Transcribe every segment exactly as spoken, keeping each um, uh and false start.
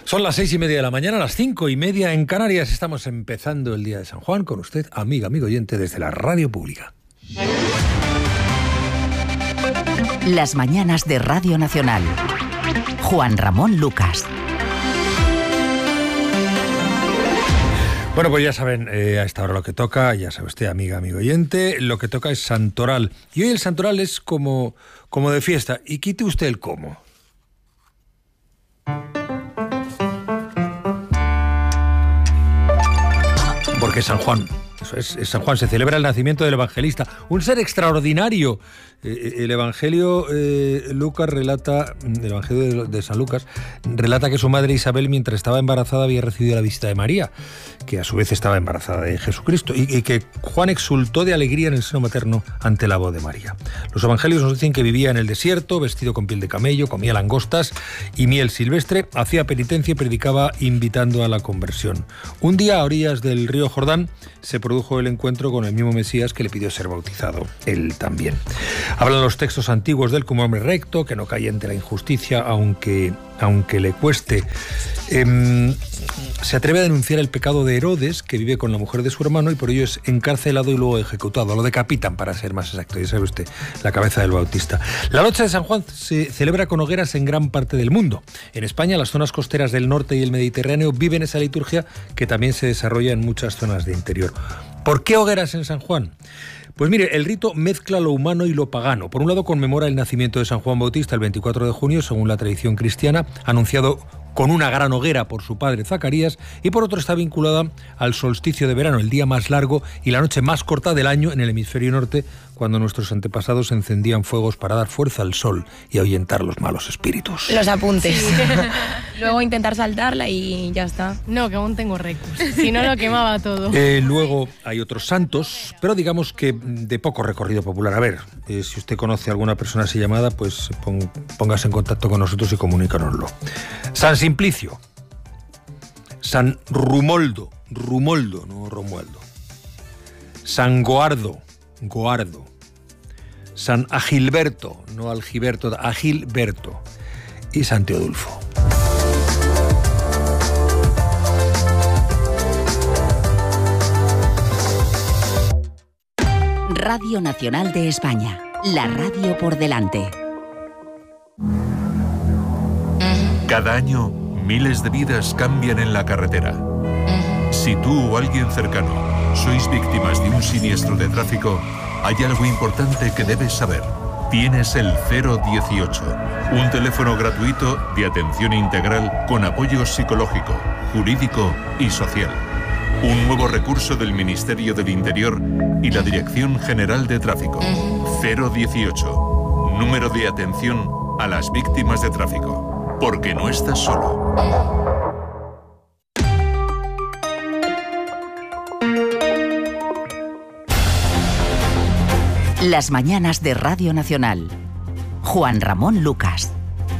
Son las seis y media de la mañana, las cinco y media en Canarias. Estamos empezando el Día de San Juan con usted, amiga, amigo oyente, desde la radio pública. Las mañanas de Radio Nacional. Juan Ramón Lucas. Bueno, pues ya saben, eh, a esta hora lo que toca, ya sabe usted, amiga, amigo oyente, lo que toca es Santoral. Y hoy el Santoral es como, como de fiesta. Y quite usted el cómo. Porque San Juan, eso es, es San Juan, se celebra el nacimiento del evangelista, un ser extraordinario. Eh, el Evangelio eh, Lucas relata, el Evangelio de, de San Lucas relata que su madre Isabel, mientras estaba embarazada, había recibido la visita de María, que a su vez estaba embarazada de Jesucristo, y, y que Juan exultó de alegría en el seno materno ante la voz de María. Los evangelios nos dicen que vivía en el desierto, vestido con piel de camello, comía langostas y miel silvestre, hacía penitencia y predicaba invitando a la conversión. Un día, a orillas del río Jordán, se produjo el encuentro con el mismo Mesías que le pidió ser bautizado, él también. Hablan los textos antiguos de él como hombre recto, que no cae ante la injusticia, aunque, aunque le cueste. Eh, se atreve a denunciar el pecado de Herodes, que vive con la mujer de su hermano, y por ello es encarcelado y luego ejecutado. Lo decapitan, para ser más exacto, ya sabe usted, la cabeza del Bautista. La noche de San Juan se celebra con hogueras en gran parte del mundo. En España, las zonas costeras del norte y el Mediterráneo viven esa liturgia que también se desarrolla en muchas zonas de interior. ¿Por qué hogueras en San Juan? Pues mire, el rito mezcla lo humano y lo pagano. Por un lado, conmemora el nacimiento de San Juan Bautista el veinticuatro de junio, según la tradición cristiana, anunciado con una gran hoguera por su padre Zacarías, y por otro está vinculada al solsticio de verano, el día más largo y la noche más corta del año en el hemisferio norte, cuando nuestros antepasados encendían fuegos para dar fuerza al sol y ahuyentar los malos espíritus. Los apuntes. Sí. Luego intentar saltarla y ya está. No, que aún tengo récords. Si no, lo quemaba todo. Eh, luego hay otros santos, pero digamos que de poco recorrido popular. A ver, eh, si usted conoce a alguna persona así llamada, pues pon, póngase en contacto con nosotros y comunícanoslo. San Simplicio, San Rumoldo, Rumoldo, no Romualdo, San Goardo, Goardo, San Agilberto, no Algiberto, Agilberto, y San Teodulfo. Radio Nacional de España, la radio por delante. Cada año, miles de vidas cambian en la carretera. Si tú o alguien cercano sois víctimas de un siniestro de tráfico, hay algo importante que debes saber. Tienes el cero dieciocho, un teléfono gratuito de atención integral con apoyo psicológico, jurídico y social. Un nuevo recurso del Ministerio del Interior y la Dirección General de Tráfico. cero dieciocho, número de atención a las víctimas de tráfico. Porque no estás solo. Las mañanas de Radio Nacional. Juan Ramón Lucas.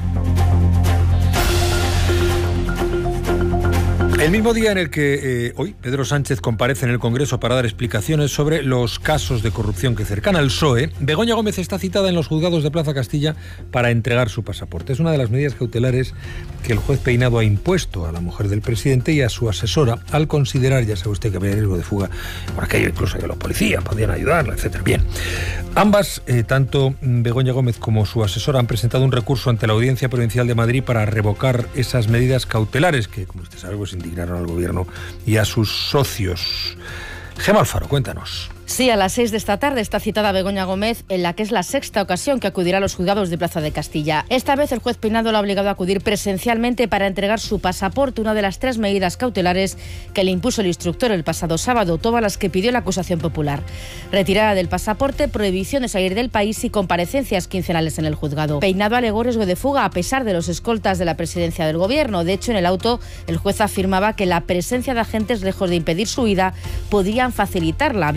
El mismo día en el que eh, hoy Pedro Sánchez comparece en el Congreso para dar explicaciones sobre los casos de corrupción que cercan al P S O E, Begoña Gómez está citada en los juzgados de Plaza Castilla para entregar su pasaporte. Es una de las medidas cautelares que el juez Peinado ha impuesto a la mujer del presidente y a su asesora al considerar, ya sabe usted, que había riesgo de fuga por aquello incluso que los policías podían ayudarla, etcétera. Bien, ambas, eh, tanto Begoña Gómez como su asesora, han presentado un recurso ante la Audiencia Provincial de Madrid para revocar esas medidas cautelares que, como usted sabe, pues indignaron al gobierno y a sus socios. Gemma Alfaro, cuéntanos. Sí, a las seis de esta tarde está citada Begoña Gómez, en la que es la sexta ocasión que acudirá a los juzgados de Plaza de Castilla. Esta vez el juez Peinado la ha obligado a acudir presencialmente para entregar su pasaporte, una de las tres medidas cautelares que le impuso el instructor el pasado sábado, todas las que pidió la acusación popular. Retirada del pasaporte, prohibición de salir del país y comparecencias quincenales en el juzgado. Peinado alegó riesgo de fuga a pesar de los escoltas de la presidencia del gobierno. De hecho, en el auto, el juez afirmaba que la presencia de agentes, lejos de impedir su huida, podían facilitarla, bien por iniciativa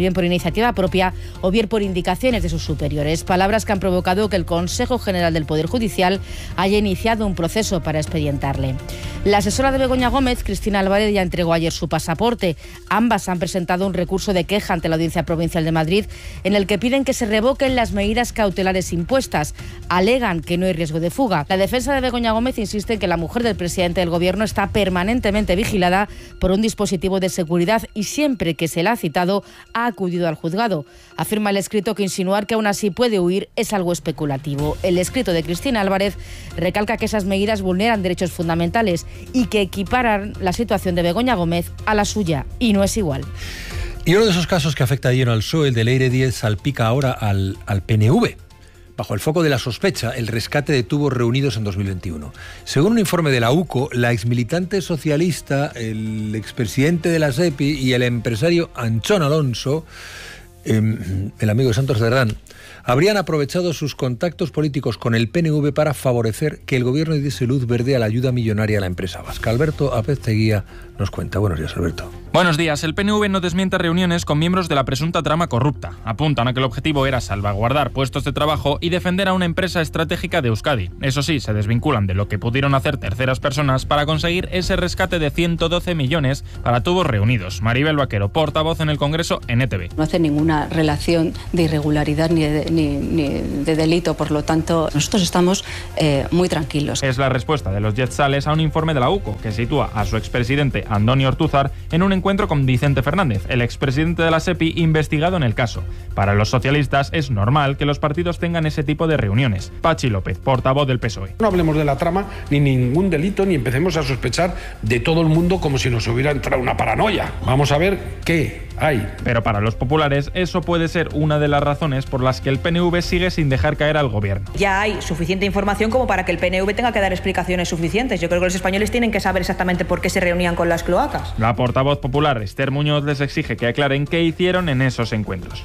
iniciativa propia o bien por indicaciones de sus superiores. Palabras que han provocado que el Consejo General del Poder Judicial haya iniciado un proceso para expedientarle. La asesora de Begoña Gómez, Cristina Álvarez, ya entregó ayer su pasaporte. Ambas han presentado un recurso de queja ante la Audiencia Provincial de Madrid en el que piden que se revoquen las medidas cautelares impuestas. Alegan que no hay riesgo de fuga. La defensa de Begoña Gómez insiste en que la mujer del presidente del Gobierno está permanentemente vigilada por un dispositivo de seguridad y siempre que se la ha citado ha acudido al juzgado. Afirma el escrito que insinuar que aún así puede huir es algo especulativo. El escrito de Cristina Álvarez recalca que esas medidas vulneran derechos fundamentales y que equiparan la situación de Begoña Gómez a la suya, y no es igual. Y uno de esos casos que afecta de lleno al P S O E, el de Leire Díez, salpica ahora al, al P N V. Bajo el foco de la sospecha, el rescate de tubos reunidos en dos mil veintiuno. Según un informe de la U C O, la exmilitante socialista, el expresidente de la SEPI y el empresario Anchón Alonso, eh, el amigo de Santos Cerdán, habrían aprovechado sus contactos políticos con el P N V para favorecer que el gobierno diese luz verde a la ayuda millonaria a la empresa vasca. Alberto Apezteguía nos cuenta. Buenos días, Alberto. Buenos días. El P N V no desmiente reuniones con miembros de la presunta trama corrupta. Apuntan a que el objetivo era salvaguardar puestos de trabajo y defender a una empresa estratégica de Euskadi. Eso sí, se desvinculan de lo que pudieron hacer terceras personas para conseguir ese rescate de ciento doce millones para tubos reunidos. Maribel Vaquero, portavoz en el Congreso en E T V. No hace ninguna relación de irregularidad ni de, ni, ni de delito, por lo tanto, nosotros estamos eh, muy tranquilos. Es la respuesta de los Yetzales a un informe de la U C O que sitúa a su expresidente Andoni Ortúzar en un encuentro con Vicente Fernández, el expresidente de la SEPI investigado en el caso. Para los socialistas es normal que los partidos tengan ese tipo de reuniones. Pachi López, portavoz del P S O E. No hablemos de la trama, ni ningún delito, ni empecemos a sospechar de todo el mundo como si nos hubiera entrado una paranoia. Vamos a ver qué hay. Pero para los populares eso puede ser una de las razones por las que el P N V sigue sin dejar caer al gobierno. Ya hay suficiente información como para que el P N V tenga que dar explicaciones suficientes. Yo creo que los españoles tienen que saber exactamente por qué se reunían con las cloacas. La portavoz popular Esther Muñoz les exige que aclaren qué hicieron en esos encuentros.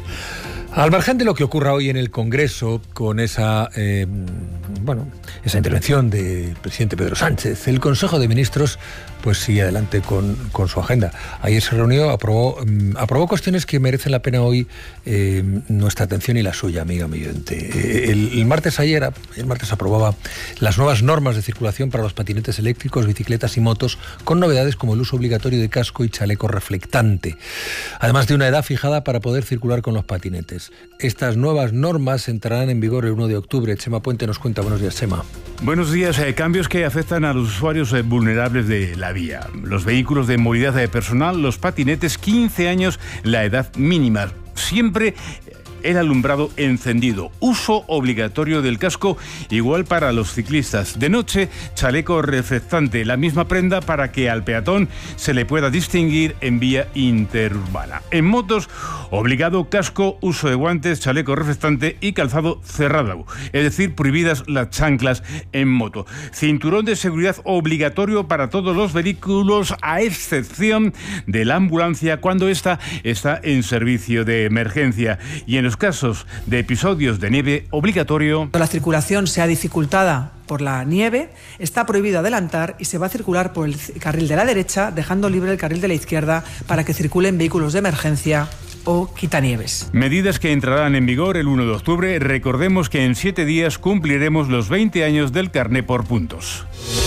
Al margen de lo que ocurra hoy en el Congreso con esa, eh, bueno, esa intervención del presidente Pedro Sánchez, el Consejo de Ministros pues sigue adelante con, con su agenda. Ayer se reunió, aprobó, um, aprobó cuestiones que merecen la pena hoy eh, nuestra atención y la suya, amiga oyente. El, el martes ayer, el martes aprobaba las nuevas normas de circulación para los patinetes eléctricos, bicicletas y motos, con novedades como el uso obligatorio de casco y chaleco reflectante, además de una edad fijada para poder circular con los patinetes. Estas nuevas normas entrarán en vigor el uno de octubre. Chema Puente nos cuenta. Buenos días, Chema. Buenos días. Eh, cambios que afectan a los usuarios eh, vulnerables de la vía. Los vehículos de movilidad eh, personal, los patinetes, quince años, la edad mínima. Siempre el alumbrado encendido. Uso obligatorio del casco, igual para los ciclistas. De noche, chaleco reflectante, la misma prenda para que al peatón se le pueda distinguir en vía interurbana. En motos, obligado casco, uso de guantes, chaleco reflectante y calzado cerrado. Es decir, prohibidas las chanclas en moto. Cinturón de seguridad obligatorio para todos los vehículos, a excepción de la ambulancia cuando ésta está en servicio de emergencia. Y en los casos de episodios de nieve, obligatorio. La circulación sea dificultada por la nieve, está prohibido adelantar y se va a circular por el carril de la derecha, dejando libre el carril de la izquierda para que circulen vehículos de emergencia o quitanieves. Medidas que entrarán en vigor el uno de octubre. Recordemos que en siete días cumpliremos los veinte años del carné por puntos.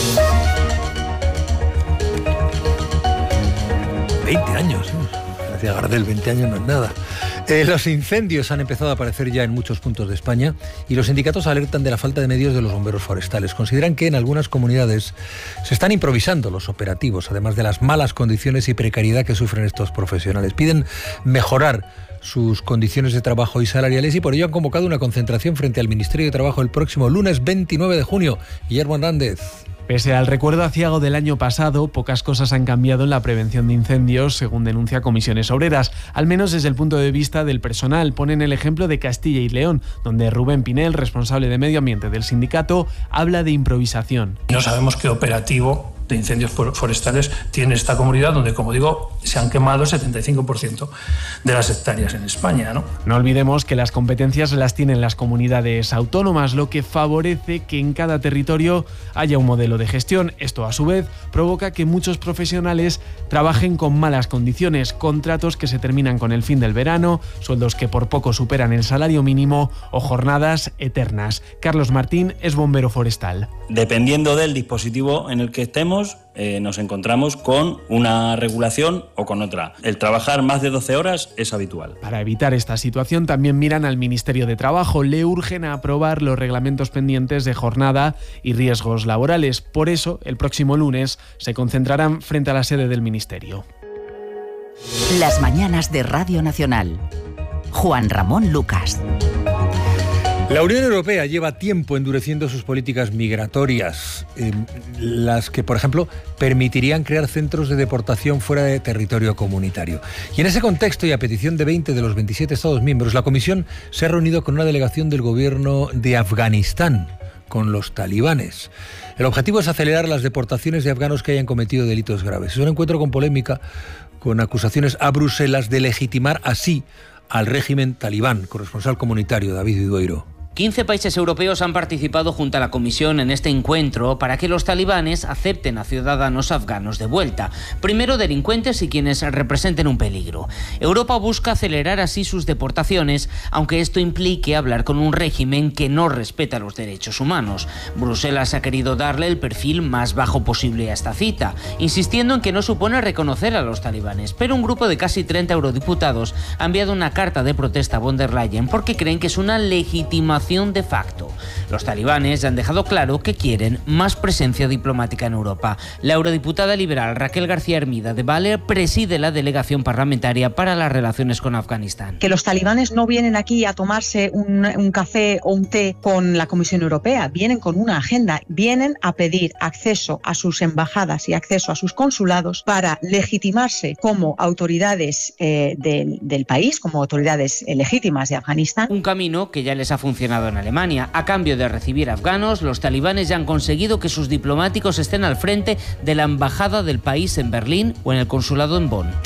veinte años, ¿eh? Decía Gardel, veinte años no es nada. Eh, los incendios han empezado a aparecer ya en muchos puntos de España y los sindicatos alertan de la falta de medios de los bomberos forestales. Consideran que en algunas comunidades se están improvisando los operativos, además de las malas condiciones y precariedad que sufren estos profesionales. Piden mejorar sus condiciones de trabajo y salariales y por ello han convocado una concentración frente al Ministerio de Trabajo el próximo lunes veintinueve de junio. Guillermo Hernández. Pese al recuerdo aciago del año pasado, pocas cosas han cambiado en la prevención de incendios, según denuncia Comisiones Obreras, al menos desde el punto de vista del personal. Ponen el ejemplo de Castilla y León, donde Rubén Pinel, responsable de Medio Ambiente del sindicato, habla de improvisación. No sabemos qué operativo de incendios forestales tiene esta comunidad, donde, como digo, se han quemado el setenta y cinco por ciento de las hectáreas en España, ¿no? No olvidemos que las competencias las tienen las comunidades autónomas, lo que favorece que en cada territorio haya un modelo de gestión. Esto, a su vez, provoca que muchos profesionales trabajen con malas condiciones, contratos que se terminan con el fin del verano, sueldos que por poco superan el salario mínimo o jornadas eternas. Carlos Martín es bombero forestal. Dependiendo del dispositivo en el que estemos, eh, nos encontramos con una regulación o con otra. El trabajar más de doce horas es habitual. Para evitar esta situación también miran al Ministerio de Trabajo. Le urgen a aprobar los reglamentos pendientes de jornada y riesgos laborales. Por eso, el próximo lunes se concentrarán frente a la sede del Ministerio. Las mañanas de Radio Nacional. Juan Ramón Lucas. La Unión Europea lleva tiempo endureciendo sus políticas migratorias, eh, las que, por ejemplo, permitirían crear centros de deportación fuera de territorio comunitario. Y en ese contexto, y a petición de veinte de los veintisiete Estados miembros, la Comisión se ha reunido con una delegación del gobierno de Afganistán, con los talibanes. El objetivo es acelerar las deportaciones de afganos que hayan cometido delitos graves. Es un encuentro con polémica, con acusaciones a Bruselas de legitimar así al régimen talibán. Corresponsal comunitario, David Vidueiro. quince países europeos han participado junto a la Comisión en este encuentro para que los talibanes acepten a ciudadanos afganos de vuelta, primero delincuentes y quienes representen un peligro. Europa busca acelerar así sus deportaciones, aunque esto implique hablar con un régimen que no respeta los derechos humanos. Bruselas ha querido darle el perfil más bajo posible a esta cita, insistiendo en que no supone reconocer a los talibanes, pero un grupo de casi treinta eurodiputados ha enviado una carta de protesta a von der Leyen porque creen que es una legitimación de facto. Los talibanes ya han dejado claro que quieren más presencia diplomática en Europa. La eurodiputada liberal Raquel García Hermida de Valer preside la delegación parlamentaria para las relaciones con Afganistán. Que los talibanes no vienen aquí a tomarse un, un café o un té con la Comisión Europea, vienen con una agenda, vienen a pedir acceso a sus embajadas y acceso a sus consulados para legitimarse como autoridades eh, del, del país, como autoridades eh, legítimas de Afganistán. Un camino que ya les ha funcionado en Alemania. A cambio de recibir afganos, los talibanes ya han conseguido que sus diplomáticos estén al frente de la embajada del país en Berlín o en el consulado en Bonn.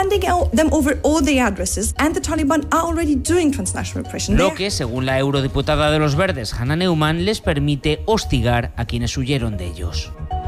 Lo que, según la eurodiputada de los Verdes, Hanna Neumann, les permite hostigar a quienes huyeron de ellos.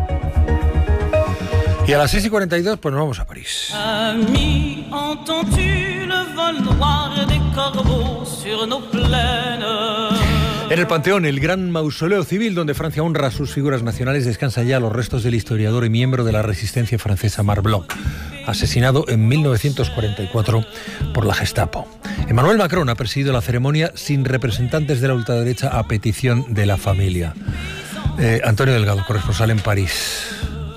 Y a las seis y cuarenta y dos, pues nos vamos a París. Ami, entends-tu le vol noir des corbeaux sur nos plaines? En el Panteón, el gran mausoleo civil donde Francia honra sus figuras nacionales, descansan ya los restos del historiador y miembro de la resistencia francesa Marc Bloch, asesinado en mil novecientos cuarenta y cuatro por la Gestapo. Emmanuel Macron ha presidido la ceremonia sin representantes de la ultraderecha a petición de la familia. Eh, Antonio Delgado, corresponsal en París.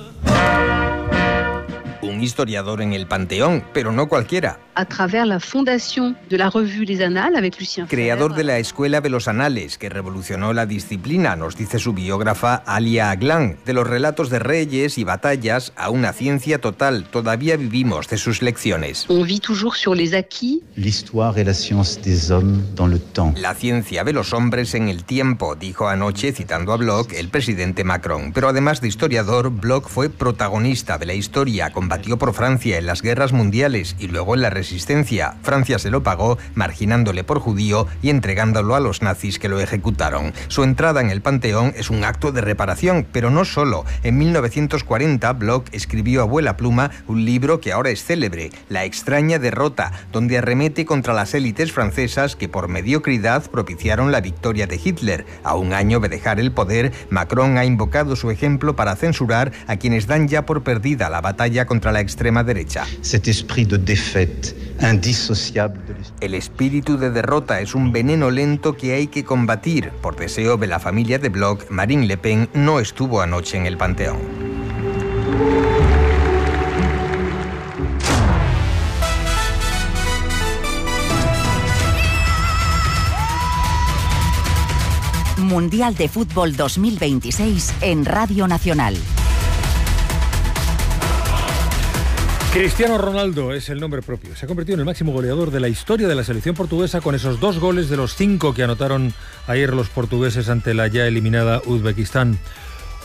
Un historiador en el Panteón, pero no cualquiera. A travers la fundación de la revue Les Annales avec Lucien Febvre. Creador de la Escuela de los Anales, que revolucionó la disciplina, nos dice su biógrafa Alia Aglan. De los relatos de reyes y batallas a una ciencia total, todavía vivimos de sus lecciones. On vit toujours sur les acquis. L'histoire et la science des hommes dans le temps. La ciencia de los hombres en el tiempo, dijo anoche, citando a Bloch, el presidente Macron. Pero además de historiador, Bloch fue protagonista de la historia, combatió por Francia en las guerras mundiales y luego en la resistencia. Francia se lo pagó, marginándole por judío y entregándolo a los nazis que lo ejecutaron. Su entrada en el Panteón es un acto de reparación, pero no solo. En mil novecientos cuarenta, Bloch escribió a vuela pluma un libro que ahora es célebre, La extraña derrota, donde arremete contra las élites francesas que por mediocridad propiciaron la victoria de Hitler. A un año de dejar el poder, Macron ha invocado su ejemplo para censurar a quienes dan ya por perdida la batalla contra la extrema derecha. Cet esprit de défaite indissociable de l'esprit. El espíritu de derrota es un veneno lento que hay que combatir. Por deseo de la familia de Bloch, Marine Le Pen no estuvo anoche en el Panteón. Mundial de Fútbol dos mil veintiséis en Radio Nacional. Cristiano Ronaldo es el nombre propio. Se ha convertido en el máximo goleador de la historia de la selección portuguesa con esos dos goles de los cinco que anotaron ayer los portugueses ante la ya eliminada Uzbekistán.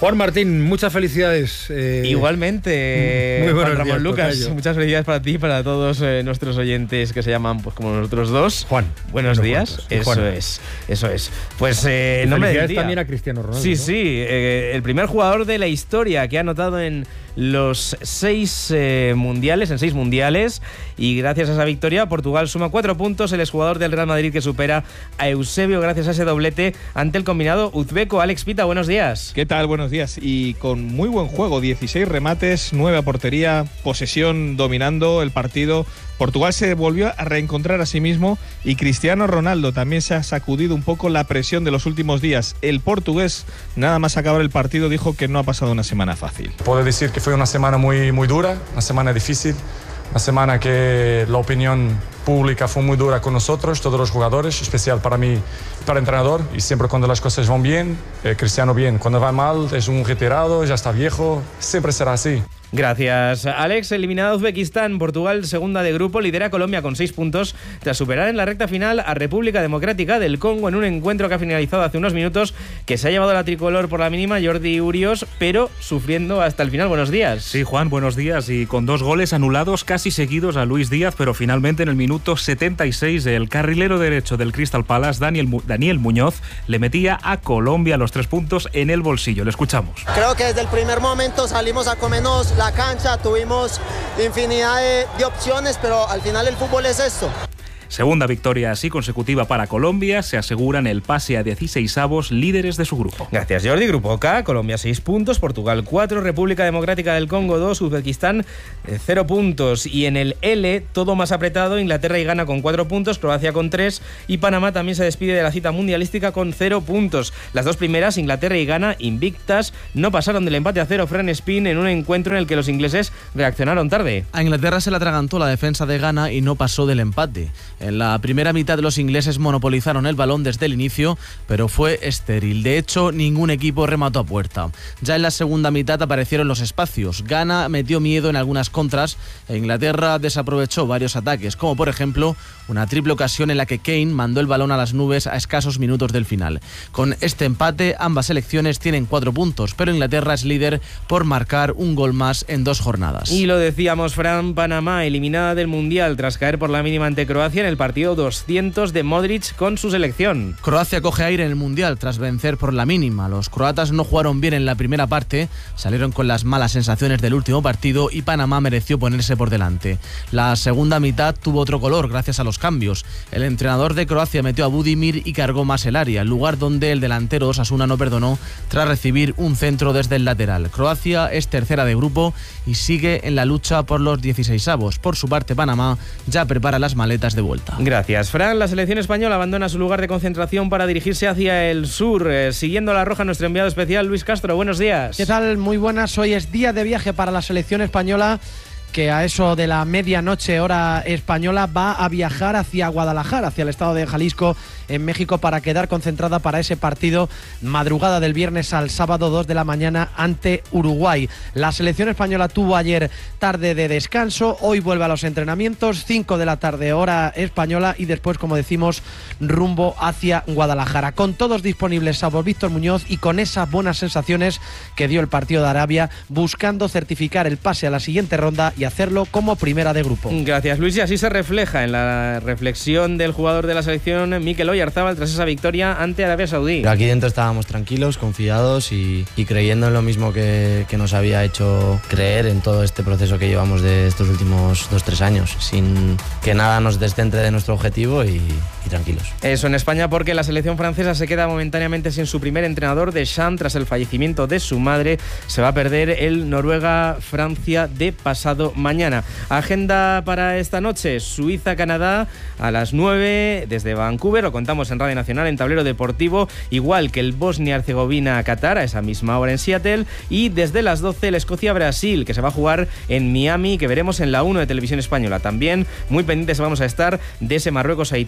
Juan Martín, muchas felicidades. Eh, Igualmente, muy buenos Juan Ramón días, Lucas, tocayo. muchas felicidades para ti y para todos eh, nuestros oyentes que se llaman pues como nosotros dos. Juan. Buenos Unos días. cuantos. Eso Juan. es, eso es. Pues eh, Y en nombre del felicidades día. también a Cristiano Ronaldo. Sí, ¿no? sí, eh, el primer jugador de la historia que ha anotado en los seis eh, mundiales, en seis mundiales, y gracias a esa victoria Portugal suma cuatro puntos. El exjugador del Real Madrid que supera a Eusebio gracias a ese doblete ante el combinado uzbeco. Alex Pita, buenos días. ¿Qué tal? Buenos días. Y con muy buen juego, dieciséis remates, nueve a portería, posesión dominando el partido. Portugal se volvió a reencontrar a sí mismo y Cristiano Ronaldo también se ha sacudido un poco la presión de los últimos días. El portugués, nada más acabar el partido, dijo que no ha pasado una semana fácil. Puedo decir que fue una semana muy, muy dura, una semana difícil, una semana que la opinión pública fue muy dura con nosotros, todos los jugadores, especial para mí, para el entrenador, y siempre cuando las cosas van bien, eh, Cristiano bien, cuando va mal es un retirado, ya está viejo, siempre será así. Gracias, Alex. Eliminado Uzbekistán, Portugal, segunda de grupo, lidera Colombia con seis puntos tras superar en la recta final a República Democrática del Congo en un encuentro que ha finalizado hace unos minutos, que se ha llevado la tricolor por la mínima Jordi Urios, pero sufriendo hasta el final. Buenos días. Sí, Juan, buenos días. Y con dos goles anulados casi seguidos a Luis Díaz, pero finalmente en el minuto setenta y seis el carrilero derecho del Crystal Palace, Daniel, Mu- Daniel Muñoz, le metía a Colombia los tres puntos en el bolsillo. Le escuchamos. Creo que desde el primer momento salimos a comernos la cancha, tuvimos infinidad de, de opciones, pero al final el fútbol es esto. Segunda victoria así consecutiva para Colombia, se aseguran el pase a dieciseisavos, líderes de su grupo. Gracias, Jordi. Grupo K, Colombia seis puntos, Portugal cuatro, República Democrática del Congo dos, Uzbekistán cero puntos. Y en el L, todo más apretado, Inglaterra y Ghana con cuatro puntos, Croacia con tres y Panamá también se despide de la cita mundialística con cero puntos. Las dos primeras, Inglaterra y Ghana, invictas, no pasaron del empate a cero Fran Spin en un encuentro en el que los ingleses reaccionaron tarde. A Inglaterra se le atragantó la defensa de Ghana y no pasó del empate. En la primera mitad los ingleses monopolizaron el balón desde el inicio, pero fue estéril. De hecho, ningún equipo remató a puerta. Ya en la segunda mitad aparecieron los espacios. Ghana metió miedo en algunas contras e Inglaterra desaprovechó varios ataques, como por ejemplo una triple ocasión en la que Kane mandó el balón a las nubes a escasos minutos del final. Con este empate, ambas selecciones tienen cuatro puntos, pero Inglaterra es líder por marcar un gol más en dos jornadas. Y lo decíamos, Fran, Panamá eliminada del Mundial tras caer por la mínima ante Croacia en el partido doscientos de Modric con su selección. Croacia coge aire en el Mundial tras vencer por la mínima. Los croatas no jugaron bien en la primera parte, salieron con las malas sensaciones del último partido y Panamá mereció ponerse por delante. La segunda mitad tuvo otro color gracias a los cambios. El entrenador de Croacia metió a Budimir y cargó más el área, lugar donde el delantero Osasuna no perdonó tras recibir un centro desde el lateral. Croacia es tercera de grupo y sigue en la lucha por los dieciseisavos. Por su parte, Panamá ya prepara las maletas de vuelta. Gracias, Fran. La selección española abandona su lugar de concentración para dirigirse hacia el sur. Eh, siguiendo la roja, nuestro enviado especial, Luis Castro. Buenos días. ¿Qué tal? Muy buenas. Hoy es día de viaje para la selección española, que a eso de la medianoche hora española va a viajar hacia Guadalajara, hacia el estado de Jalisco, en México, para quedar concentrada para ese partido madrugada del viernes al sábado, dos de la mañana, ante Uruguay. La selección española tuvo ayer tarde de descanso, hoy vuelve a los entrenamientos, cinco de la tarde hora española, y después, como decimos, rumbo hacia Guadalajara. Con todos disponibles, salvo Víctor Muñoz, y con esas buenas sensaciones que dio el partido de Arabia, buscando certificar el pase a la siguiente ronda y hacerlo como primera de grupo. Gracias, Luis. Y así se refleja en la reflexión del jugador de la selección, Mikel Oyarzabal, tras esa victoria ante Arabia Saudí. Pero aquí dentro estábamos tranquilos, confiados y, y creyendo en lo mismo que, que nos había hecho creer en todo este proceso que llevamos de estos últimos dos, tres años, sin que nada nos descentre de nuestro objetivo y, y tranquilos. Eso en España, porque la selección francesa se queda momentáneamente sin su primer entrenador, Deschamps, tras el fallecimiento de su madre. Se va a perder el Noruega-Francia de pasado mañana. Agenda para esta noche: Suiza-Canadá a las nueve desde Vancouver, lo contamos en Radio Nacional, en Tablero Deportivo, igual que el Bosnia-Herzegovina-Qatar a esa misma hora en Seattle, y desde las doce el Escocia-Brasil, que se va a jugar en Miami, que veremos en la uno de Televisión Española. También muy pendientes vamos a estar de ese Marruecos-Haití en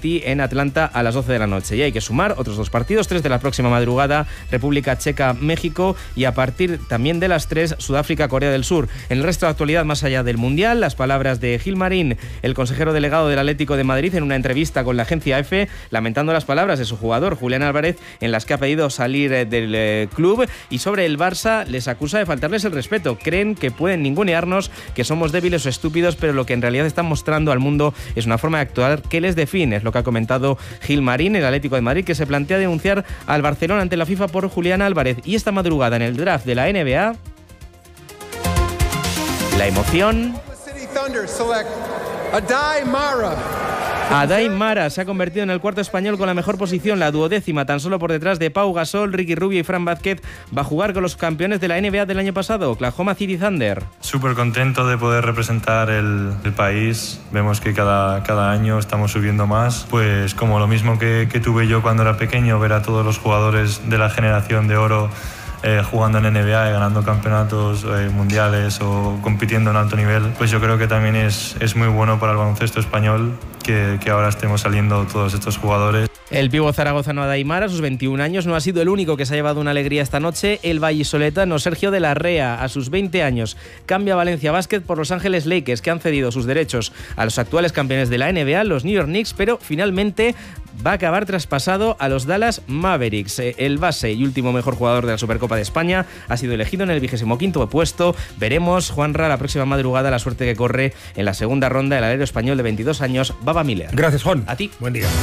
Atlanta a las doce de la noche. Y hay que sumar otros dos partidos, tres de la próxima madrugada, República Checa, México, y a partir también de las tres, Sudáfrica, Corea del Sur. En el resto de actualidad, más allá del Mundial, las palabras de Gilmarín, el consejero delegado del Atlético de Madrid, en una entrevista con la agencia EFE, lamentando las palabras de su jugador, Julián Álvarez, en las que ha pedido salir del eh, club, y sobre el Barça les acusa de faltarles el respeto. Creen que pueden ningunearnos, que somos débiles o estúpidos, pero lo que en realidad están mostrando al mundo es una forma de actuar que les define, es lo que ha comentado Gilmarín, el Atlético de Madrid, que se plantea denunciar al Barcelona ante la FIFA por Julián Álvarez. Y esta madrugada en el draft de la N B A, la emoción. Aday Mara se ha convertido en el cuarto español con la mejor posición, la duodécima, tan solo por detrás de Pau Gasol, Ricky Rubio y Fran Vázquez. Va a jugar con los campeones de la N B A del año pasado, Oklahoma City Thunder. Súper contento de poder representar el, el país. Vemos que cada, cada año estamos subiendo más. Pues como lo mismo que, que tuve yo cuando era pequeño, ver a todos los jugadores de la generación de oro Eh, jugando en N B A y ganando campeonatos eh, mundiales o compitiendo en alto nivel, pues yo creo que también es, es muy bueno para el baloncesto español que, que ahora estemos saliendo todos estos jugadores. El pívot zaragozano Aday Mara, a sus veintiún años, no ha sido el único que se ha llevado una alegría esta noche. El vallisoletano Sergio de la Rea, a sus veinte años, cambia Valencia Basket por Los Ángeles Lakers, que han cedido sus derechos a los actuales campeones de la N B A, los New York Knicks, pero finalmente va a acabar traspasado a los Dallas Mavericks. El base y último mejor jugador de la Supercopa de España ha sido elegido en el vigésimo quinto puesto. Veremos, Juanra, la próxima madrugada la suerte que corre en la segunda ronda el alero español de veintidós años, Baba Miller. Gracias, Juan. A ti. Buen día.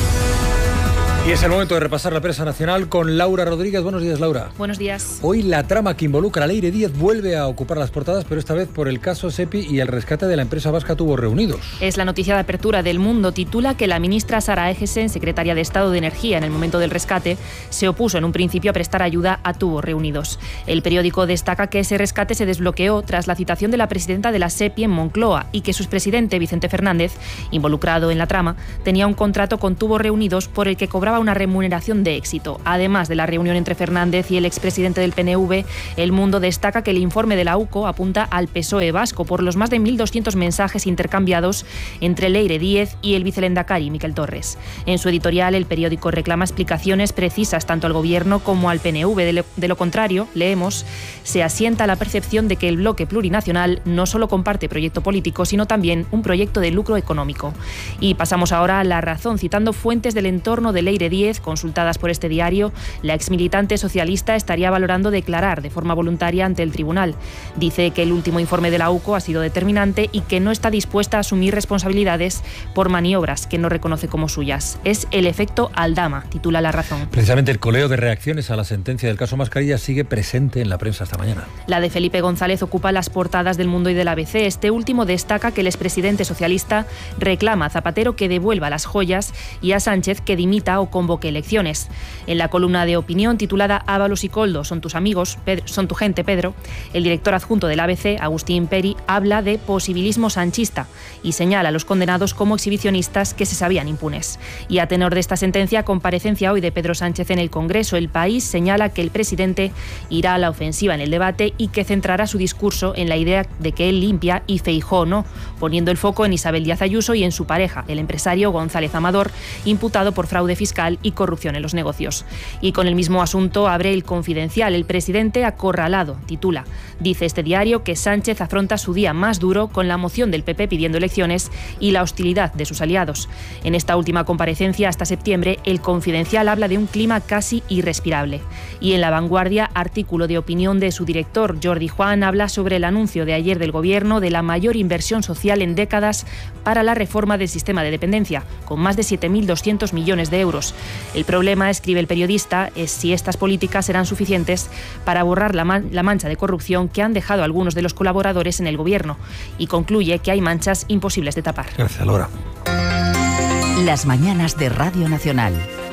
Y es el momento de repasar la prensa nacional con Laura Rodríguez. Buenos días, Laura. Buenos días. Hoy la trama que involucra a Leire Díez vuelve a ocupar las portadas, pero esta vez por el caso SEPI y el rescate de la empresa vasca Tubos Reunidos. Es la noticia de apertura del Mundo. Titula que la ministra Sara Egesen, secretaria de Estado de Energía en el momento del rescate, se opuso en un principio a prestar ayuda a Tubos Reunidos. El periódico destaca que ese rescate se desbloqueó tras la citación de la presidenta de la SEPI en Moncloa y que su expresidente, Vicente Fernández, involucrado en la trama, tenía un contrato con Tubos Reunidos por el que cobraba una remuneración de éxito. Además de la reunión entre Fernández y el expresidente del P N V, El Mundo destaca que el informe de la U C O apunta al P S O E vasco por los más de mil doscientos mensajes intercambiados entre Leire Díez y el vicelendakari Miquel Torres. En su editorial, el periódico reclama explicaciones precisas tanto al Gobierno como al P N V. De lo, de lo contrario, leemos, se asienta la percepción de que el bloque plurinacional no solo comparte proyecto político, sino también un proyecto de lucro económico. Y pasamos ahora a La Razón, citando fuentes del entorno de Leire Díez, consultadas por este diario, la exmilitante socialista estaría valorando declarar de forma voluntaria ante el tribunal. Dice que el último informe de la U C O ha sido determinante y que no está dispuesta a asumir responsabilidades por maniobras que no reconoce como suyas. Es el efecto Aldama, titula La Razón. Precisamente el coleo de reacciones a la sentencia del caso Mascarilla sigue presente en la prensa esta mañana. La de Felipe González ocupa las portadas del Mundo y del A B C. Este último destaca que el expresidente socialista reclama a Zapatero que devuelva las joyas y a Sánchez que dimita o convoque elecciones. En la columna de opinión titulada Ábalos y Coldo son tus amigos, Pedro, son tu gente, Pedro, el director adjunto del A B C, Agustín Peri, habla de posibilismo sanchista y señala a los condenados como exhibicionistas que se sabían impunes. Y a tenor de esta sentencia, comparecencia hoy de Pedro Sánchez en el Congreso. El País señala que el presidente irá a la ofensiva en el debate y que centrará su discurso en la idea de que él limpia y Feijóo no, poniendo el foco en Isabel Díaz Ayuso y en su pareja, el empresario González Amador, imputado por fraude fiscal y corrupción en los negocios. Y con el mismo asunto abre El Confidencial. El presidente acorralado, titula. Dice este diario que Sánchez afronta su día más duro con la moción del P P pidiendo elecciones y la hostilidad de sus aliados. En esta última comparecencia hasta septiembre, El Confidencial habla de un clima casi irrespirable. Y en La Vanguardia, artículo de opinión de su director, Jordi Juan, habla sobre el anuncio de ayer del Gobierno de la mayor inversión social en décadas para la reforma del sistema de dependencia, con más de siete mil doscientos millones de euros. El problema, escribe el periodista, es si estas políticas serán suficientes para borrar la, man- la mancha de corrupción que han dejado algunos de los colaboradores en el Gobierno, y concluye que hay manchas imposibles de tapar. Gracias, Laura. Las mañanas de Radio Nacional.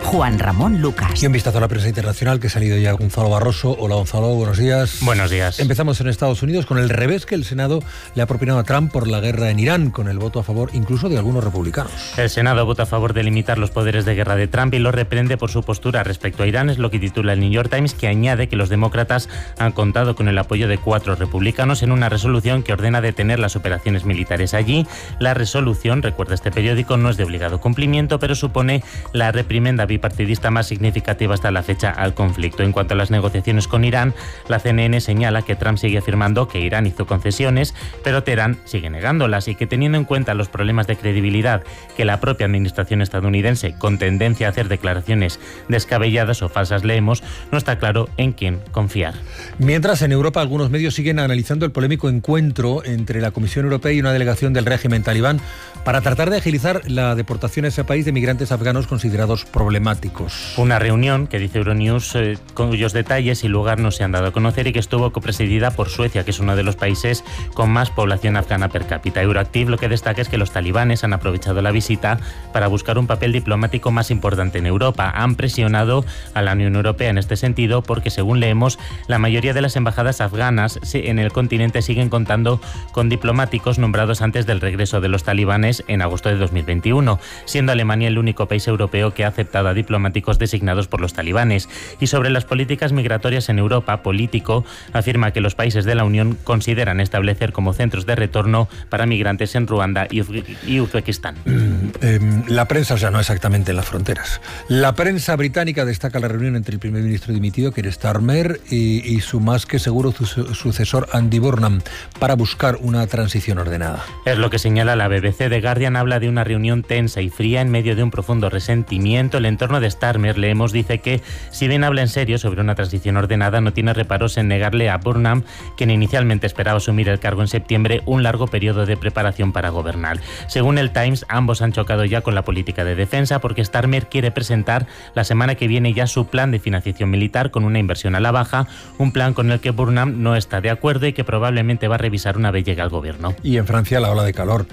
Juan Ramón Lucas. Y un vistazo a la prensa internacional que ha salido ya Gonzalo Barroso. Hola Gonzalo, buenos días. Buenos días. Empezamos en Estados Unidos con el revés que el Senado le ha propinado a Trump por la guerra en Irán, con el voto a favor incluso de algunos republicanos. El Senado vota a favor de limitar los poderes de guerra de Trump y lo reprende por su postura respecto a Irán, es lo que titula el New York Times, que añade que los demócratas han contado con el apoyo de cuatro republicanos en una resolución que ordena detener las operaciones militares allí. La resolución, recuerda este periódico, no es de obligado cumplimiento, pero supone la reprimenda bipartidista más significativa hasta la fecha al conflicto. En cuanto a las negociaciones con Irán, la C N N señala que Trump sigue afirmando que Irán hizo concesiones, pero Teherán sigue negándolas y que, teniendo en cuenta los problemas de credibilidad que la propia administración estadounidense, con tendencia a hacer declaraciones descabelladas o falsas, leemos, no está claro en quién confiar. Mientras, en Europa algunos medios siguen analizando el polémico encuentro entre la Comisión Europea y una delegación del régimen talibán para tratar de agilizar la deportación a ese país de migrantes afganos considerados problemáticos. Una reunión que dice Euronews eh, cuyos detalles y lugar no se han dado a conocer y que estuvo copresidida por Suecia, que es uno de los países con más población afgana per cápita. Euroactiv lo que destaca es que los talibanes han aprovechado la visita para buscar un papel diplomático más importante en Europa. Han presionado a la Unión Europea en este sentido porque, según leemos, la mayoría de las embajadas afganas en el continente siguen contando con diplomáticos nombrados antes del regreso de los talibanes en agosto de dos mil veintiuno, siendo Alemania el único país europeo que ha aceptado a diplomáticos designados por los talibanes. Y sobre las políticas migratorias en Europa, Político afirma que los países de la Unión consideran establecer como centros de retorno para migrantes en Ruanda y, Uzbe- y Uzbekistán. Eh, la prensa, o sea, no exactamente en las fronteras. La prensa británica destaca la reunión entre el primer ministro dimitido, Keir Starmer, y, y su más que seguro su- sucesor, Andy Burnham, para buscar una transición ordenada. Es lo que señala la B B C. The Guardian habla de una reunión tensa y fría en medio de un profundo resentimiento. El entorno de Starmer, leemos, dice que, si bien habla en serio sobre una transición ordenada, no tiene reparos en negarle a Burnham, quien inicialmente esperaba asumir el cargo en septiembre, un largo periodo de preparación para gobernar. Según el Times, ambos han chocado ya con la política de defensa porque Starmer quiere presentar la semana que viene ya su plan de financiación militar con una inversión a la baja, un plan con el que Burnham no está de acuerdo y que probablemente va a revisar una vez llegue al gobierno. Y en Francia la ola de calor,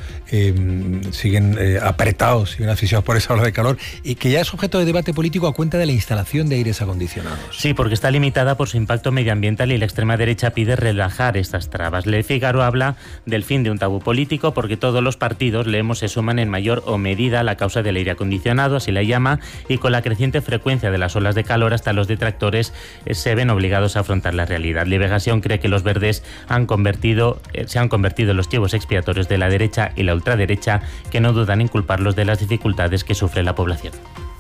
eh, siguen eh, apretados, siguen asfixiados por esa ola de calor, y que ya es objeto de debate político a cuenta de la instalación de aires acondicionados. Sí, porque está limitada por su impacto medioambiental y la extrema derecha pide relajar estas trabas. Le Figaro habla del fin de un tabú político porque todos los partidos, leemos, se suman en mayor o medida a la causa del aire acondicionado, así la llama, y con la creciente frecuencia de las olas de calor hasta los detractores eh, se ven obligados a afrontar la realidad. Liberación cree que los verdes han convertido, eh, se han convertido en los chivos expiatorios de la derecha y la ultraderecha, que no dudan en culparlos de las dificultades que sufre la población.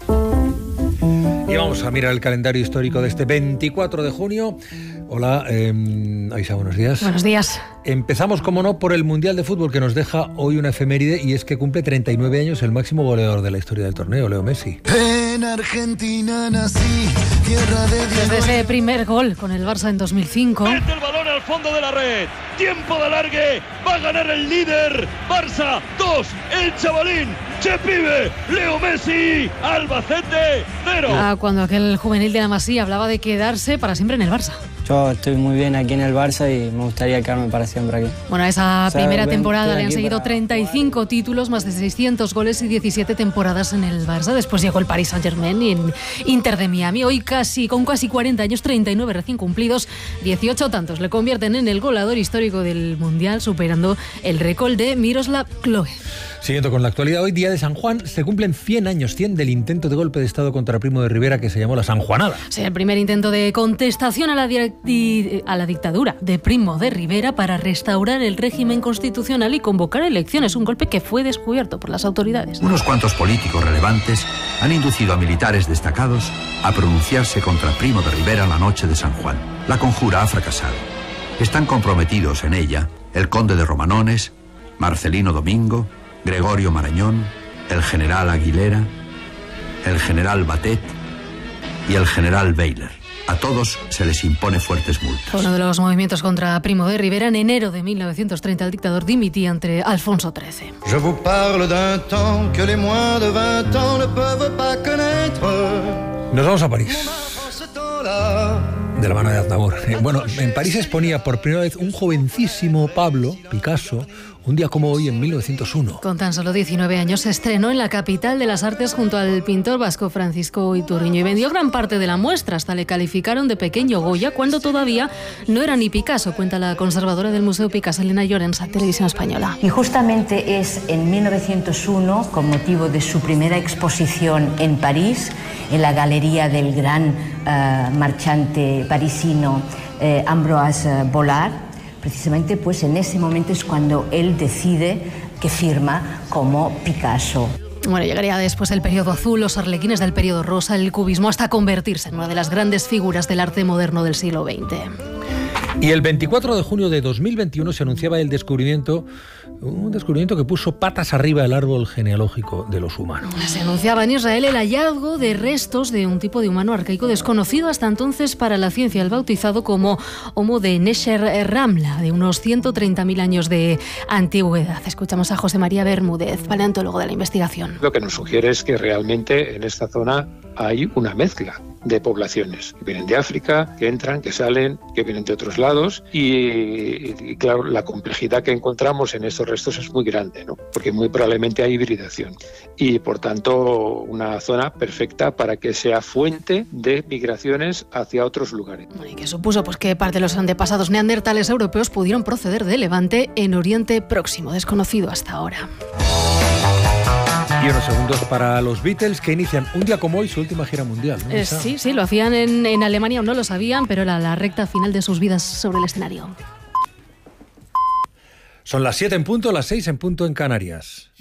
Y vamos a mirar el calendario histórico de este veinticuatro de junio. Hola, eh, Aisa, buenos días. Buenos días. Empezamos, como no, por el Mundial de Fútbol, que nos deja hoy una efeméride, y es que cumple treinta y nueve años el máximo goleador de la historia del torneo, Leo Messi. En Argentina nací, tierra de Diego. Desde ese primer gol con el Barça en dos mil cinco. Mete el balón al fondo de la red. Tiempo de alargue. Va a ganar el líder. Barça dos. El chavalín. Che pibe. Leo Messi. Albacete cero. Ah, cuando aquel juvenil de la Masía hablaba de quedarse para siempre en el Barça. Yo estoy muy bien aquí en el Barça y me gustaría quedarme para siempre aquí. Bueno, a esa O sea, primera ven, temporada estoy le han aquí seguido para- treinta y cinco títulos, más de seiscientos goles y diecisiete temporadas en el Barça. Después llegó el Paris Saint-Germain y en Inter de Miami. Hoy casi, con casi cuarenta años, treinta y nueve recién cumplidos, dieciocho tantos le convierten en el goleador histórico del Mundial, superando el récord de Miroslav Klose. Siguiendo con la actualidad, hoy, día de San Juan, se cumplen cien años, cien del intento de golpe de Estado contra Primo de Rivera, que se llamó la Sanjuanada. Sí, el primer intento de contestación a la, di- a la dictadura de Primo de Rivera para restaurar el régimen constitucional y convocar elecciones, un golpe que fue descubierto por las autoridades. Unos cuantos políticos relevantes han inducido a militares destacados a pronunciarse contra Primo de Rivera la noche de San Juan. La conjura ha fracasado. Están comprometidos en ella el conde de Romanones, Marcelino Domingo, Gregorio Marañón, el general Aguilera, el general Batet y el general Bayler. A todos se les impone fuertes multas. Fue uno de los movimientos contra Primo de Rivera. En enero de mil novecientos treinta, el dictador dimitía entre Alfonso trece. Je vous parle d'un temps que les moins de vingt ans ne peuvent pas connaître. Nos vamos a París, de la mano de Aznavour. Eh, Bueno, en París exponía por primera vez un jovencísimo Pablo Picasso un día como hoy en mil novecientos uno. Con tan solo diecinueve años se estrenó en la capital de las artes junto al pintor vasco Francisco Iturriño y vendió gran parte de la muestra, hasta le calificaron de pequeño Goya cuando todavía no era ni Picasso, cuenta la conservadora del Museo Picasso, Elena Llorens, a Televisión Española. Y justamente es en mil novecientos uno, con motivo de su primera exposición en París, en la galería del gran uh, marchante parisino uh, Ambroise Vollard. Precisamente pues en ese momento es cuando él decide que firma como Picasso. Bueno, llegaría después el periodo azul, los arlequines del periodo rosa, el cubismo, hasta convertirse en una de las grandes figuras del arte moderno del siglo veinte. Y el veinticuatro de junio de dos mil veintiuno se anunciaba el descubrimiento, un descubrimiento que puso patas arriba el árbol genealógico de los humanos. Se anunciaba en Israel el hallazgo de restos de un tipo de humano arcaico desconocido hasta entonces para la ciencia, el bautizado como Homo de Nesher Ramla, de unos ciento treinta mil años de antigüedad. Escuchamos a José María Bermúdez, paleontólogo de la investigación. Lo que nos sugiere es que realmente en esta zona hay una mezcla de poblaciones que vienen de África, que entran, que salen, que vienen de otros lados y, y, y claro, la complejidad que encontramos en estos restos es muy grande, ¿no? Porque muy probablemente hay hibridación y por tanto una zona perfecta para que sea fuente de migraciones hacia otros lugares. ¿Y qué supuso? Pues que parte de los antepasados neandertales europeos pudieron proceder de Levante en Oriente Próximo, desconocido hasta ahora. Y unos segundos para los Beatles, que inician un día como hoy su última gira mundial, ¿no? Eh, sí, sí, lo hacían en, en Alemania, aún no lo sabían, pero era la recta final de sus vidas sobre el escenario. Son las siete en punto, las seis en punto en Canarias.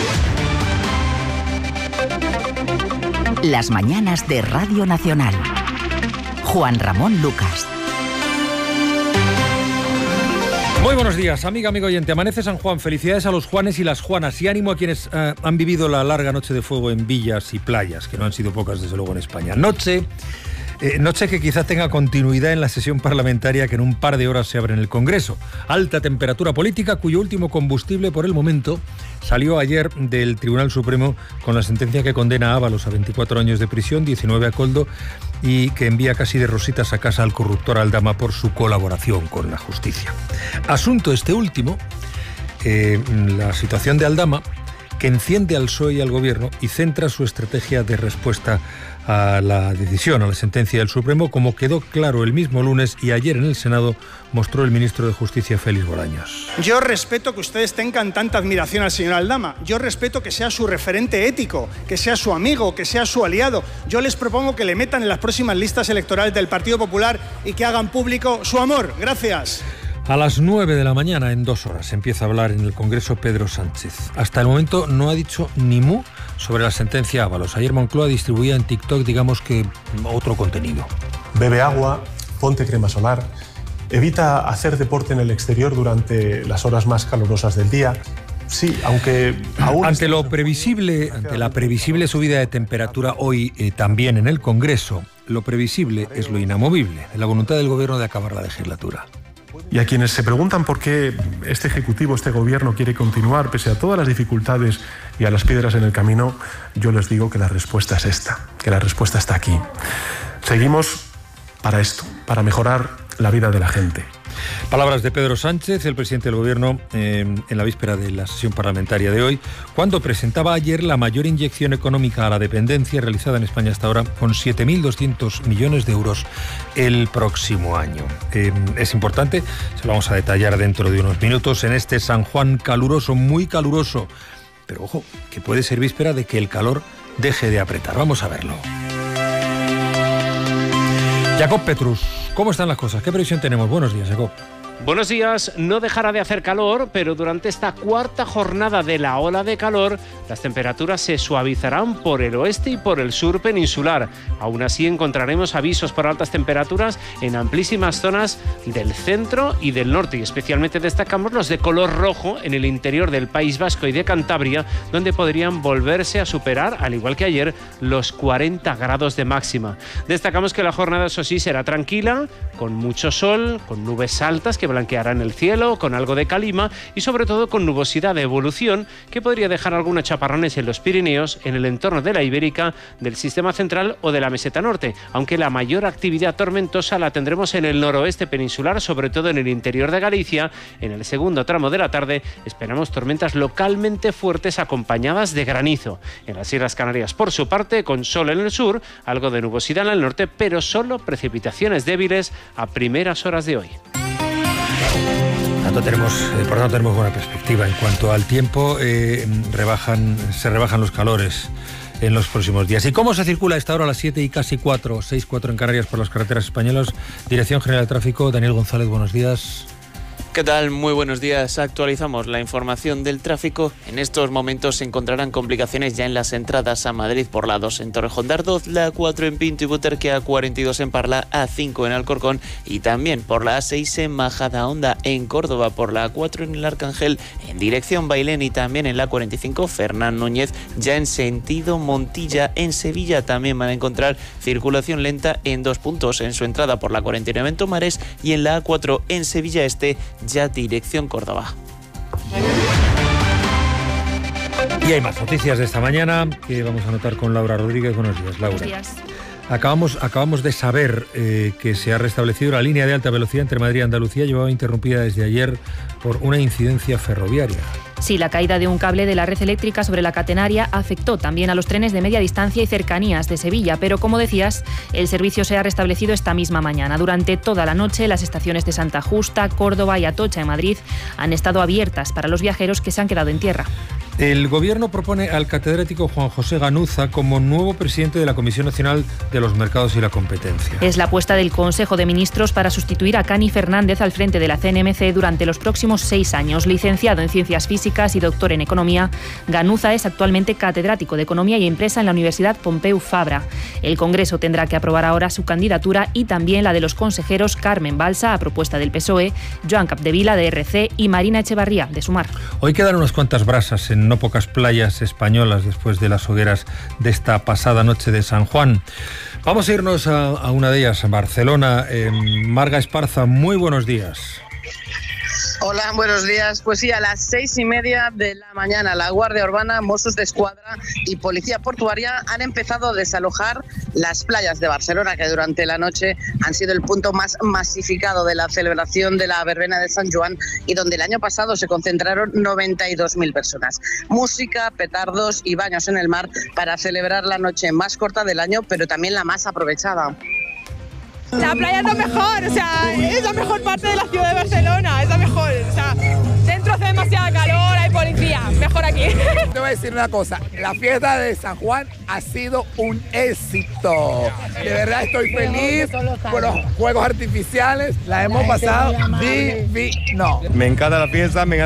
Las mañanas de Radio Nacional. Juan Ramón Lucas. Muy buenos días, amiga, amigo oyente. Amanece San Juan. Felicidades a los Juanes y las Juanas y ánimo a quienes eh, han vivido la larga noche de fuego en villas y playas, que no han sido pocas desde luego en España. Noche, eh, noche que quizá tenga continuidad en la sesión parlamentaria que en un par de horas se abre en el Congreso. Alta temperatura política cuyo último combustible por el momento salió ayer del Tribunal Supremo con la sentencia que condena a Ábalos a veinticuatro años de prisión, diecinueve a coldo y que envía casi de rositas a casa al corruptor Aldama por su colaboración con la justicia. Asunto este último, eh, la situación de Aldama, que enciende al P S O E y al Gobierno y centra su estrategia de respuesta a la decisión, a la sentencia del Supremo, como quedó claro el mismo lunes y ayer en el Senado mostró el ministro de Justicia, Félix Bolaños. Yo respeto que ustedes tengan tanta admiración al señor Aldama. Yo respeto que sea su referente ético, que sea su amigo, que sea su aliado. Yo les propongo que le metan en las próximas listas electorales del Partido Popular y que hagan público su amor. Gracias. A las nueve de la mañana, en dos horas, empieza a hablar en el Congreso Pedro Sánchez. Hasta el momento no ha dicho ni mu sobre la sentencia Ábalos. Ayer Moncloa distribuía en TikTok, digamos que, otro contenido. Bebe agua, ponte crema solar, evita hacer deporte en el exterior durante las horas más calurosas del día. Sí, aunque aún... Ante lo previsible, ante la previsible subida de temperatura hoy eh, también en el Congreso, lo previsible es lo inamovible, la voluntad del Gobierno de acabar la legislatura. Y a quienes se preguntan por qué este Ejecutivo, este Gobierno quiere continuar pese a todas las dificultades y a las piedras en el camino, yo les digo que la respuesta es esta, que la respuesta está aquí. Seguimos para esto, para mejorar la vida de la gente. Palabras de Pedro Sánchez, el presidente del Gobierno, eh, en la víspera de la sesión parlamentaria de hoy, cuando presentaba ayer la mayor inyección económica a la dependencia realizada en España hasta ahora, con siete mil doscientos millones de euros el próximo año. Eh, es importante, se lo vamos a detallar dentro de unos minutos, en este San Juan caluroso, muy caluroso, pero ojo, que puede ser víspera de que el calor deje de apretar. Vamos a verlo. Jacob Petrus, ¿cómo están las cosas? ¿Qué previsión tenemos? Buenos días, Jacob. Buenos días. No dejará de hacer calor, pero durante esta cuarta jornada de la ola de calor, las temperaturas se suavizarán por el oeste y por el sur peninsular. Aún así encontraremos avisos por altas temperaturas en amplísimas zonas del centro y del norte, y especialmente destacamos los de color rojo en el interior del País Vasco y de Cantabria, donde podrían volverse a superar, al igual que ayer, los cuarenta grados de máxima. Destacamos que la jornada, eso sí, será tranquila, con mucho sol, con nubes altas que blanquearán el cielo con algo de calima y sobre todo con nubosidad de evolución que podría dejar algunos chaparrones en los Pirineos, en el entorno de la Ibérica, del sistema central o de la meseta norte, aunque la mayor actividad tormentosa la tendremos en el noroeste peninsular, sobre todo en el interior de Galicia. En el segundo tramo de la tarde esperamos tormentas localmente fuertes acompañadas de granizo. En las Islas Canarias, por su parte, con sol en el sur, algo de nubosidad en el norte, pero solo precipitaciones débiles a primeras horas de hoy. Tanto tenemos, eh, por tanto tenemos buena perspectiva. En cuanto al tiempo, eh, rebajan, se rebajan los calores en los próximos días. ¿Y cómo se circula a esta hora a las siete y casi cuatro, seis cuatro en Canarias por las carreteras españolas? Dirección General de Tráfico, Daniel González, buenos días. ¿Qué tal? Muy buenos días. Actualizamos la información del tráfico. En estos momentos se encontrarán complicaciones ya en las entradas a Madrid por la dos en Torrejón de Ardoz, la A cuatro en Pinto y Butarque, A cuarenta y dos en Parla, A cinco en Alcorcón y también por la A seis en Majadahonda, en Córdoba, por la A cuatro en el Arcángel, en dirección Bailén y también en la A cuarenta y cinco Fernán Núñez, ya en sentido Montilla. En Sevilla también van a encontrar circulación lenta en dos puntos, en su entrada por la cuarenta y nueve en Tomares y en la A cuatro en Sevilla Este, ya dirección Córdoba. Y hay más noticias de esta mañana que vamos a anotar con Laura Rodríguez. Buenos días, Laura. Buenos días. Acabamos, acabamos de saber eh, que se ha restablecido la línea de alta velocidad entre Madrid y Andalucía, llevaba interrumpida desde ayer por una incidencia ferroviaria. Sí, la caída de un cable de la red eléctrica sobre la catenaria afectó también a los trenes de media distancia y cercanías de Sevilla, pero como decías, el servicio se ha restablecido esta misma mañana. Durante toda la noche, las estaciones de Santa Justa, Córdoba y Atocha en Madrid han estado abiertas para los viajeros que se han quedado en tierra. El Gobierno propone al catedrático Juan José Ganuza como nuevo presidente de la Comisión Nacional de los Mercados y la Competencia. Es la apuesta del Consejo de Ministros para sustituir a Cani Fernández al frente de la C N M C durante los próximos seis años. Licenciado en Ciencias Físicas y doctor en Economía, Ganuza es actualmente catedrático de Economía y Empresa en la Universidad Pompeu Fabra. El Congreso tendrá que aprobar ahora su candidatura y también la de los consejeros Carmen Balsa, a propuesta del P S O E, Joan Capdevila, de R C, y Marina Echevarría, de Sumar. Hoy quedan unas cuantas brasas en no pocas playas españolas después de las hogueras de esta pasada noche de San Juan. Vamos a irnos a, a una de ellas, a Barcelona. Eh, Marga Esparza, muy buenos días. Hola, buenos días. Pues sí, a las seis y media de la mañana, la Guardia Urbana, Mossos de Escuadra y Policía Portuaria han empezado a desalojar las playas de Barcelona, que durante la noche han sido el punto más masificado de la celebración de la verbena de San Joan y donde el año pasado se concentraron noventa y dos mil personas. Música, petardos y baños en el mar para celebrar la noche más corta del año, pero también la más aprovechada. La playa es lo mejor, o sea, es la mejor parte de la ciudad de Barcelona, es la mejor, o sea, dentro hace demasiada calor, hay policía, mejor aquí. Te voy a decir una cosa, la fiesta de San Juan ha sido un éxito, de verdad estoy feliz con los juegos artificiales, la hemos pasado divino. Me encanta la fiesta, me encanta